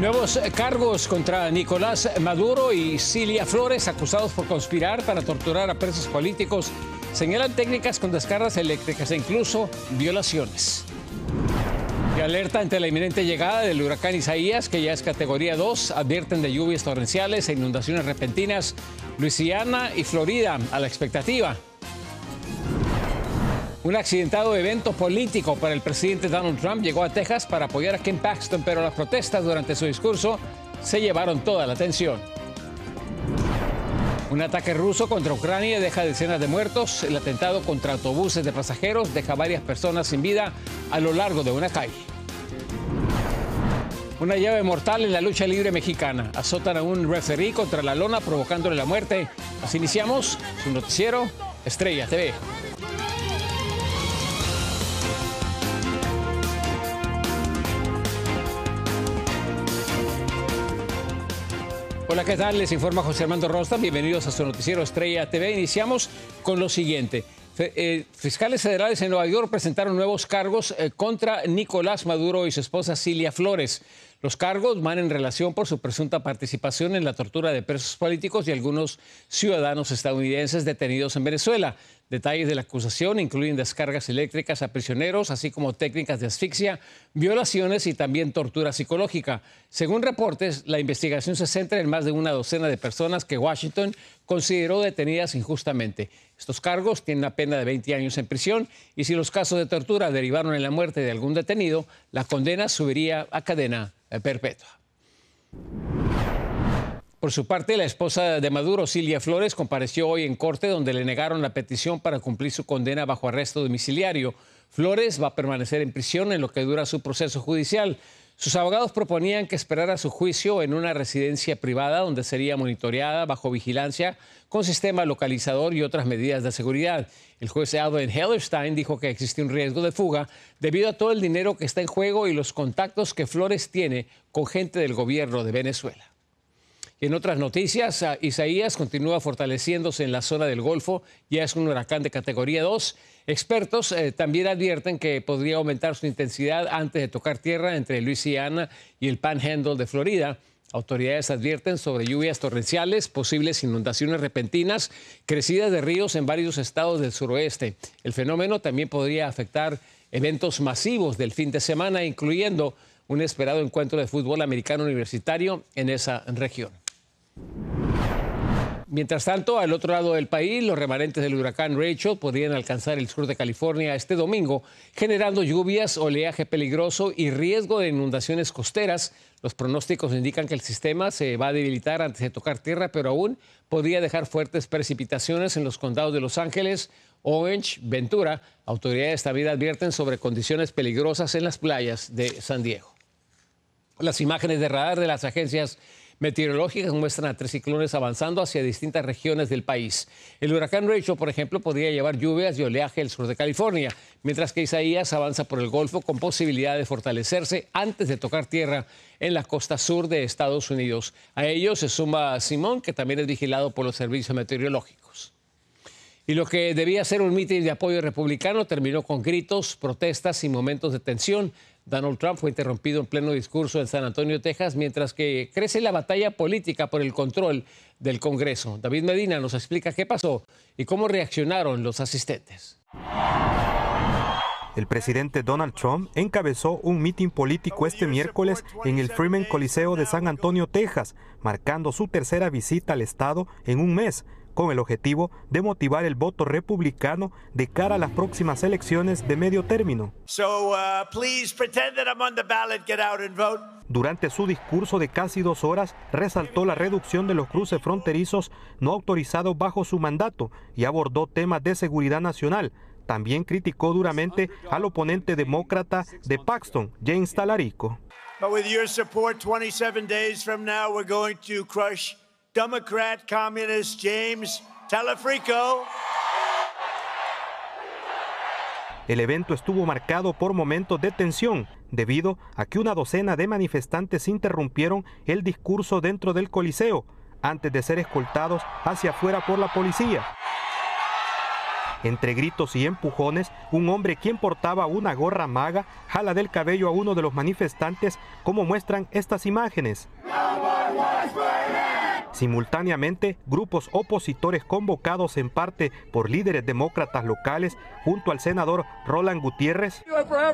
Nuevos cargos contra Nicolás Maduro y Cilia Flores, acusados por conspirar para torturar a presos políticos. Señalan técnicas con descargas eléctricas e incluso violaciones. Y alerta ante la inminente llegada del huracán Isaías, que ya es categoría 2. Advierten de lluvias torrenciales e inundaciones repentinas. Luisiana y Florida a la expectativa. Un accidentado evento político para el presidente Donald Trump llegó a Texas para apoyar a Ken Paxton, pero las protestas durante su discurso se llevaron toda la atención. Un ataque ruso contra Ucrania deja decenas de muertos. El atentado contra autobuses de pasajeros deja varias personas sin vida a lo largo de una calle. Una llave mortal en la lucha libre mexicana. Azotan a un referee contra la lona provocándole la muerte. Así iniciamos su noticiero Estrella TV. Hola, ¿qué tal? Les informa José Armando Rostam. Bienvenidos a su noticiero Estrella TV. Iniciamos con lo siguiente. Fiscales federales en Nueva York presentaron nuevos cargos contra Nicolás Maduro y su esposa Cilia Flores. Los cargos van en relación por su presunta participación en la tortura de presos políticos y algunos ciudadanos estadounidenses detenidos en Venezuela. Detalles de la acusación incluyen descargas eléctricas a prisioneros, así como técnicas de asfixia, violaciones y también tortura psicológica. Según reportes, la investigación se centra en más de una docena de personas que Washington consideró detenidas injustamente. Estos cargos tienen una pena de 20 años en prisión y si los casos de tortura derivaron en la muerte de algún detenido, la condena subiría a cadena perpetua. Por su parte, la esposa de Maduro, Cilia Flores, compareció hoy en corte donde le negaron la petición para cumplir su condena bajo arresto domiciliario. Flores va a permanecer en prisión en lo que dura su proceso judicial. Sus abogados proponían que esperara su juicio en una residencia privada donde sería monitoreada bajo vigilancia con sistema localizador y otras medidas de seguridad. El juez Alvin Hellerstein dijo que existe un riesgo de fuga debido a todo el dinero que está en juego y los contactos que Flores tiene con gente del gobierno de Venezuela. Y en otras noticias, Isaías continúa fortaleciéndose en la zona del Golfo, ya es un huracán de categoría 2. Expertos también advierten que podría aumentar su intensidad antes de tocar tierra entre Luisiana y el Panhandle de Florida. Autoridades advierten sobre lluvias torrenciales, posibles inundaciones repentinas, crecidas de ríos en varios estados del suroeste. El fenómeno también podría afectar eventos masivos del fin de semana, incluyendo un esperado encuentro de fútbol americano universitario en esa región. Mientras tanto, al otro lado del país, los remanentes del huracán Rachel podrían alcanzar el sur de California este domingo, generando lluvias, oleaje peligroso y riesgo de inundaciones costeras. Los pronósticos indican que el sistema se va a debilitar antes de tocar tierra, pero aún podría dejar fuertes precipitaciones en los condados de Los Ángeles, Orange, Ventura. Autoridades también advierten sobre condiciones peligrosas en las playas de San Diego. Las imágenes de radar de las agencias meteorológicas muestran a 3 ciclones avanzando hacia distintas regiones del país. El huracán Rachel, por ejemplo, podría llevar lluvias y oleaje al sur de California, mientras que Isaías avanza por el Golfo con posibilidad de fortalecerse antes de tocar tierra en la costa sur de Estados Unidos. A ello se suma Simón, que también es vigilado por los servicios meteorológicos. Y lo que debía ser un mitin de apoyo republicano terminó con gritos, protestas y momentos de tensión. Donald Trump fue interrumpido en pleno discurso en San Antonio, Texas, mientras que crece la batalla política por el control del Congreso. David Medina nos explica qué pasó y cómo reaccionaron los asistentes. El presidente Donald Trump encabezó un mitin político este miércoles en el Freeman Coliseo de San Antonio, Texas, marcando su tercera visita al estado en un mes, con el objetivo de motivar el voto republicano de cara a las próximas elecciones de medio término. Durante su discurso de casi 2 horas, resaltó la reducción de los cruces fronterizos no autorizados bajo su mandato y abordó temas de seguridad nacional. También criticó duramente al oponente demócrata de Paxton, James Talarico. Democrat communist James Talarico. El evento estuvo marcado por momentos de tensión debido a que una docena de manifestantes interrumpieron el discurso dentro del Coliseo antes de ser escoltados hacia afuera por la policía. Entre gritos y empujones, un hombre quien portaba una gorra maga jala del cabello a uno de los manifestantes, como muestran estas imágenes. Simultáneamente, grupos opositores convocados en parte por líderes demócratas locales, junto al senador Roland Gutiérrez,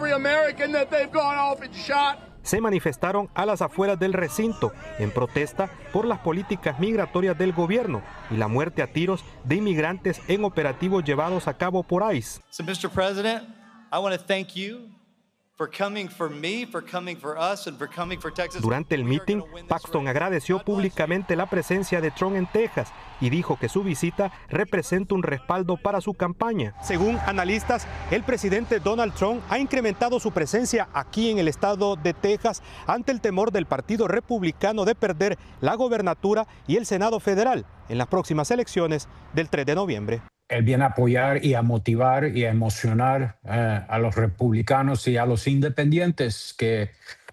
se manifestaron a las afueras del recinto en protesta por las políticas migratorias del gobierno y la muerte a tiros de inmigrantes en operativos llevados a cabo por ICE. So, Mr. President, I want to thank you for coming for me, for coming for us, and for coming for Texas. Durante el meeting, Paxton agradeció públicamente la presencia de Trump en Texas y dijo que su visita representa un respaldo para su campaña. Según analistas, el presidente Donald Trump ha incrementado su presencia aquí en el estado de Texas ante el temor del Partido Republicano de perder la gobernatura y el Senado federal en las próximas elecciones del 3 de noviembre. Él viene a apoyar y a motivar y a emocionar a los republicanos y a los independientes que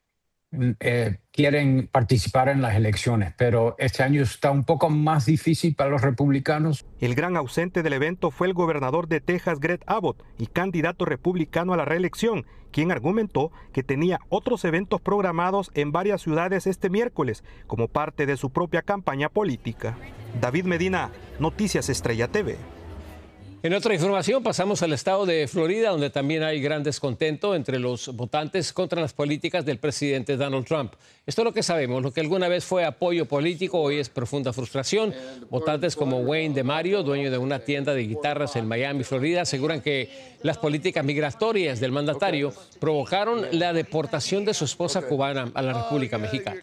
quieren participar en las elecciones, pero este año está un poco más difícil para los republicanos. El gran ausente del evento fue el gobernador de Texas, Greg Abbott, y candidato republicano a la reelección, quien argumentó que tenía otros eventos programados en varias ciudades este miércoles como parte de su propia campaña política. David Medina, Noticias Estrella TV. En otra información, pasamos al estado de Florida, donde también hay gran descontento entre los votantes contra las políticas del presidente Donald Trump. Esto es lo que sabemos. Lo que alguna vez fue apoyo político hoy es profunda frustración. Votantes como Wayne DeMario, dueño de una tienda de guitarras en Miami, Florida, aseguran que las políticas migratorias del mandatario provocaron la deportación de su esposa cubana a la República Mexicana.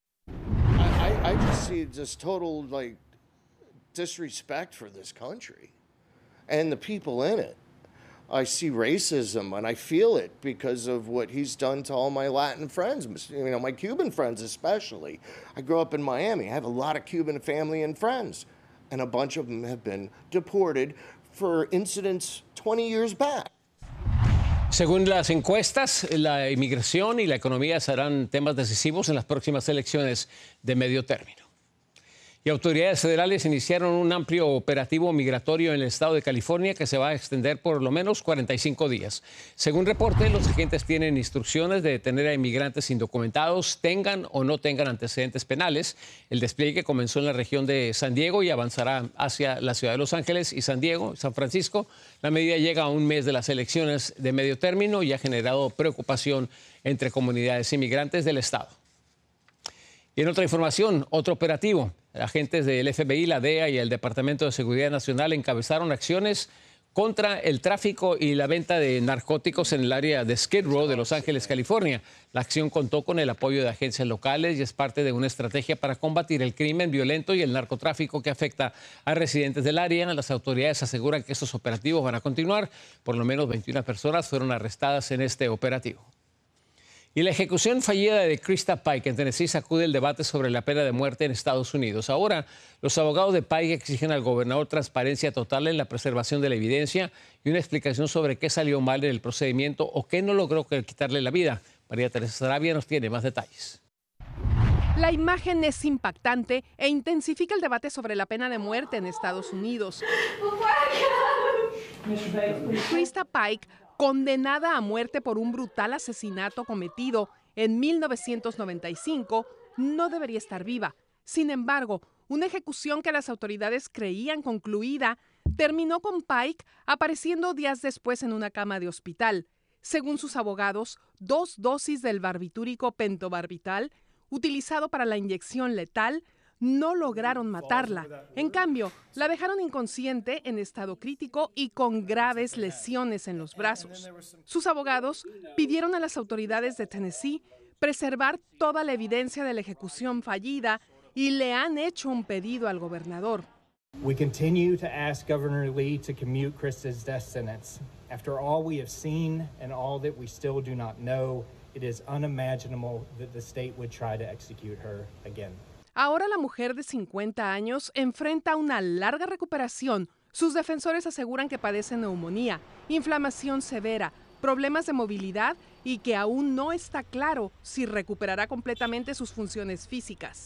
I just see just total disrespect for this country and the people in it. I see racism and I feel it because of what he's done to all my Latin friends, my Cuban friends especially. I grew up in Miami. I have a lot of Cuban family and friends, and a bunch of them have been deported for incidents 20 years back. Según las encuestas, la inmigración y la economía serán temas decisivos en las próximas elecciones de medio término. Y autoridades federales iniciaron un amplio operativo migratorio en el estado de California que se va a extender por lo menos 45 días. Según reporte, los agentes tienen instrucciones de detener a inmigrantes indocumentados, tengan o no tengan antecedentes penales. El despliegue comenzó en la región de San Diego y avanzará hacia la ciudad de Los Ángeles y San Diego, San Francisco. La medida llega a un mes de las elecciones de medio término y ha generado preocupación entre comunidades inmigrantes del estado. Y en otra información, otro operativo. Agentes del FBI, la DEA y el Departamento de Seguridad Nacional encabezaron acciones contra el tráfico y la venta de narcóticos en el área de Skid Row de Los Ángeles, California. La acción contó con el apoyo de agencias locales y es parte de una estrategia para combatir el crimen violento y el narcotráfico que afecta a residentes del área. Las autoridades aseguran que estos operativos van a continuar. Por lo menos 21 personas fueron arrestadas en este operativo. Y la ejecución fallida de Krista Pike en Tennessee sacude el debate sobre la pena de muerte en Estados Unidos. Ahora, los abogados de Pike exigen al gobernador transparencia total en la preservación de la evidencia y una explicación sobre qué salió mal en el procedimiento o qué no logró quitarle la vida. María Teresa Sarabia nos tiene más detalles. La imagen es impactante e intensifica el debate sobre la pena de muerte en Estados Unidos. Krista Pike, condenada a muerte por un brutal asesinato cometido en 1995, no debería estar viva. Sin embargo, una ejecución que las autoridades creían concluida terminó con Pike apareciendo días después en una cama de hospital. Según sus abogados, 2 dosis del barbitúrico pentobarbital, utilizado para la inyección letal, no lograron matarla. En cambio, la dejaron inconsciente, en estado crítico y con graves lesiones en los brazos. Sus abogados pidieron a las autoridades de Tennessee preservar toda la evidencia de la ejecución fallida y le han hecho un pedido al gobernador. We continue to ask Governor Lee to commute Krista's death sentence. After all we have seen and all that we still do not know, it is unimaginable that the state would try to execute her again. Ahora la mujer de 50 años enfrenta una larga recuperación. Sus defensores aseguran que padece neumonía, inflamación severa, problemas de movilidad y que aún no está claro si recuperará completamente sus funciones físicas.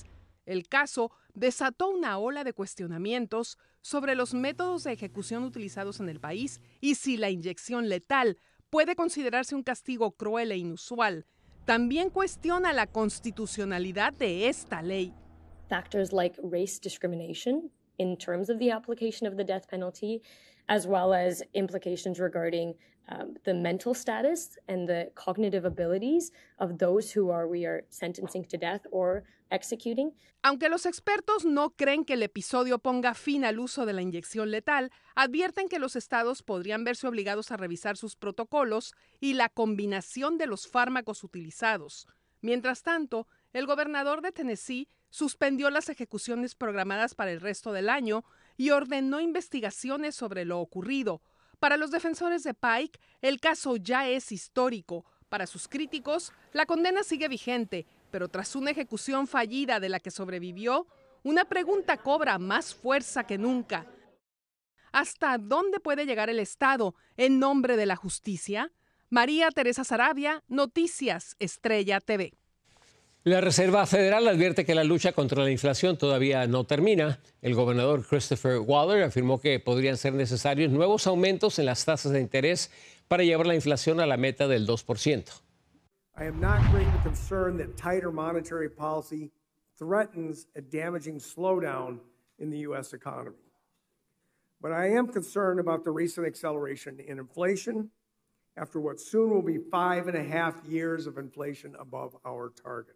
El caso desató una ola de cuestionamientos sobre los métodos de ejecución utilizados en el país y si la inyección letal puede considerarse un castigo cruel e inusual. También cuestiona la constitucionalidad de esta ley. Factors like race discrimination in terms of the application of the death penalty, as well as implications regarding the mental status and the cognitive abilities of those who we are sentencing to death or executing. Aunque los expertos no creen que el episodio ponga fin al uso de la inyección letal, advierten que los estados podrían verse obligados a revisar sus protocolos y la combinación de los fármacos utilizados. Mientras tanto, el gobernador de Tennessee suspendió las ejecuciones programadas para el resto del año y ordenó investigaciones sobre lo ocurrido. Para los defensores de Pike, el caso ya es histórico. Para sus críticos, la condena sigue vigente, pero tras una ejecución fallida de la que sobrevivió, una pregunta cobra más fuerza que nunca. ¿Hasta dónde puede llegar el Estado en nombre de la justicia? María Teresa Saravia, Noticias Estrella TV. La Reserva Federal advierte que la lucha contra la inflación todavía no termina. El gobernador Christopher Waller afirmó que podrían ser necesarios nuevos aumentos en las tasas de interés para llevar la inflación a la meta del 2%. I am not greatly concerned that tighter monetary policy threatens a damaging slowdown in the U.S. economy. But I am concerned about the recent acceleration in inflation after what soon will be 5.5 years of inflation above our target.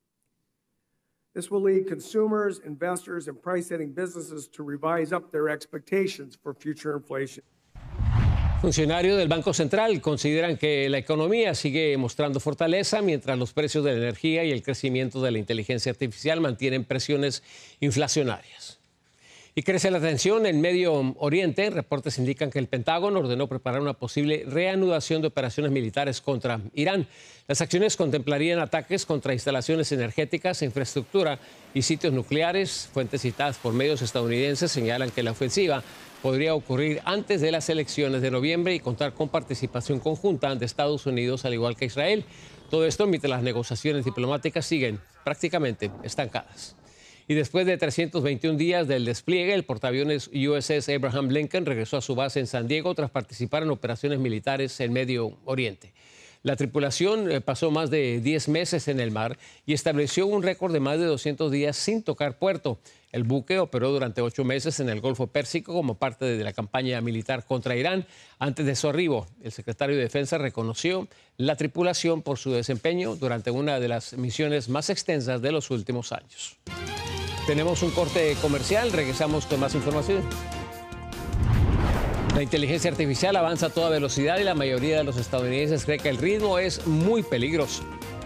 This will lead consumers, investors, and price-setting businesses to revise up their expectations for future inflation. Funcionarios del Banco Central consideran que la economía sigue mostrando fortaleza mientras los precios de la energía y el crecimiento de la inteligencia artificial mantienen presiones inflacionarias. Y crece la tensión en Medio Oriente. Reportes indican que el Pentágono ordenó preparar una posible reanudación de operaciones militares contra Irán. Las acciones contemplarían ataques contra instalaciones energéticas, infraestructura y sitios nucleares. Fuentes citadas por medios estadounidenses señalan que la ofensiva podría ocurrir antes de las elecciones de noviembre y contar con participación conjunta de Estados Unidos, al igual que Israel. Todo esto mientras las negociaciones diplomáticas siguen prácticamente estancadas. Y después de 321 días del despliegue, el portaaviones USS Abraham Lincoln regresó a su base en San Diego tras participar en operaciones militares en Medio Oriente. La tripulación pasó más de 10 meses en el mar y estableció un récord de más de 200 días sin tocar puerto. El buque operó durante 8 meses en el Golfo Pérsico como parte de la campaña militar contra Irán. Antes de su arribo, el secretario de Defensa reconoció la tripulación por su desempeño durante una de las misiones más extensas de los últimos años. Tenemos un corte comercial, regresamos con más información. La inteligencia artificial avanza a toda velocidad y la mayoría de los estadounidenses cree que el ritmo es muy peligroso.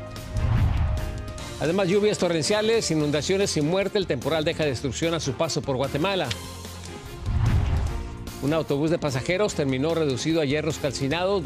Además, lluvias torrenciales, inundaciones y muerte. El temporal deja destrucción a su paso por Guatemala. Un autobús de pasajeros terminó reducido a hierros calcinados